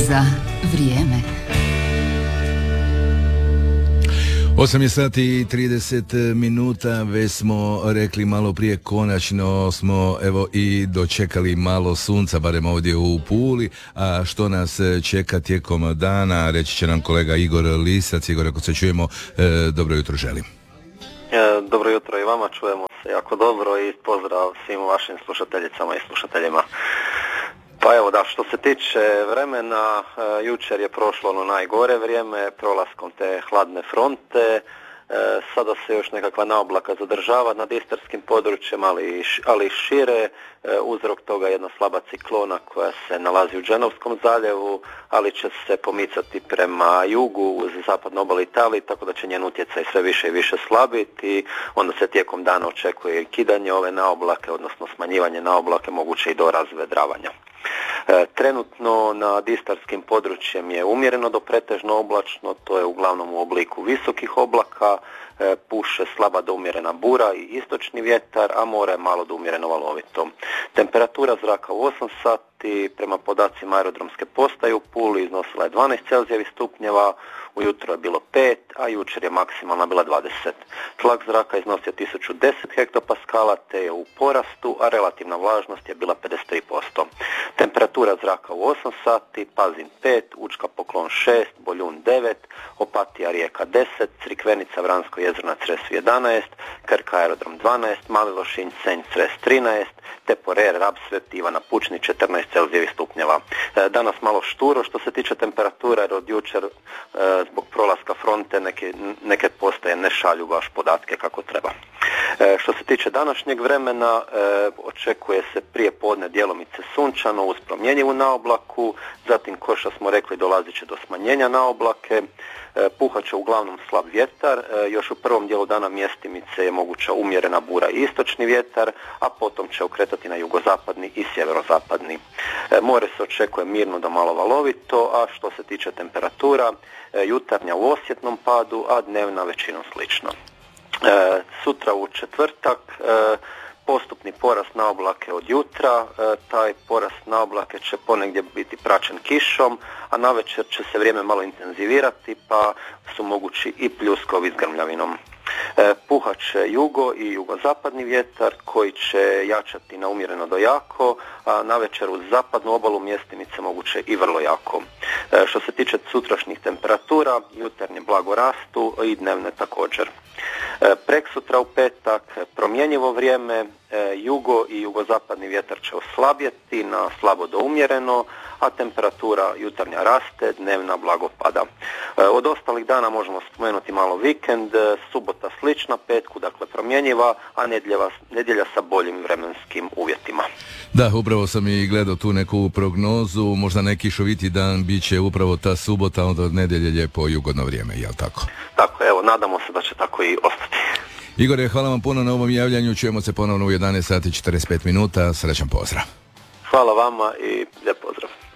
za vrijeme. 8 sati i 30 minuta, već smo rekli malo prije, konačno smo evo i dočekali malo sunca, barem ovdje u Puli, a što nas čeka tijekom dana, reći će nam kolega Igor Lisac. Igor, ako se čujemo, dobro jutro želim. Dobro jutro i vama, čujemo se jako dobro i pozdrav svim vašim slušateljicama i slušateljima. Pa evo da, što se tiče vremena, jučer je prošlo ono najgore vrijeme, prolaskom te hladne fronte, sada se još nekakva naoblaka zadržava nad istarskim područjem, ali i šire. Uzrok toga je jedna slaba ciklona koja se nalazi u Dženovskom zaljevu, ali će se pomicati prema jugu uz zapadnu obalu Italije, tako da će njen utjecaj sve više i više slabiti. Onda se tijekom dana očekuje kidanje ove naoblake, odnosno smanjivanje naoblake, moguće i do razvedravanja. Trenutno nad istarskim područjem je umjereno do pretežno oblačno, to je uglavnom u obliku visokih oblaka, puše slaba do umjerena bura i istočni vjetar, a more je malo do umjereno valovito. Temperatura zraka u 8 sati prema podacima aerodromske postaje u Puli iznosila je 12 Celzijevih stupnjeva, ujutro je bilo 5, a jučer je maksimalna bila 20. Tlak zraka iznosio 1010 hektopaskala te je u porastu, a relativna vlažnost je bila 53%. Temperatura zraka u 8 sati, Pazin 5, Učka Poklon 6, Boljun 9, Opatija Rijeka 10, Crikvenica Vransko jezero na Cresu 11, Krka aerodrom 12, Mali Lošinj Senj Cres 13, te Porer Rabsvet Ivana Pučni 14 Celzijevih stupnjeva. Danas malo šturo što se tiče temperatura, jer od jučer zbog prolaska fronte neke postaje ne šalju baš podatke kako treba. Što se tiče današnjeg vremena, očekuje se prije podne djelomice sunčano uz promjenjivu naoblaku, zatim ko što smo rekli dolazit će do smanjenja naoblake, puhat će uglavnom slab vjetar, još u prvom dijelu dana mjestimice je moguća umjerena bura i istočni vjetar, a potom će okretati na jugozapadni i sjeverozapadni. More se očekuje mirno do malo valovito, a što se tiče temperatura, jutarnja u osjetnom padu, a dnevna većinom slično. Sutra u četvrtak postupni porast naoblake od jutra, taj porast naoblake će ponegdje biti praćen kišom, a navečer će se vrijeme malo intenzivirati pa su mogući i pljuskovi s grmljavinom. Puhat će jugo i jugozapadni vjetar koji će jačati na umjereno do jako, a navečer uz zapadnu obalu mjestimice moguće i vrlo jako. Što se tiče sutrašnjih temperatura, jutarnje blago rastu i dnevne također. Preksutra u petak promjenjivo vrijeme, jugo i jugozapadni vjetar će oslabjeti na slabo do umjereno, a temperatura jutarnja raste, dnevna blago pada. Od ostalih dana možemo spomenuti malo vikend, subota slična petku, dakle promjenjiva, a nedjelja sa boljim vremenskim uvjetima. Da, upravo sam i gledao tu neku prognozu, možda neki kišoviti dan bit će upravo ta subota, onda od nedjelje lijepo jugodno vrijeme, jel tako? Tako, evo, nadamo se da će tako i ostati. Igore, hvala vam puno na ovom javljanju, čujemo se ponovno u 11 sati 45 minuta, srećan pozdrav. Hvala vama i lijep pozdrav.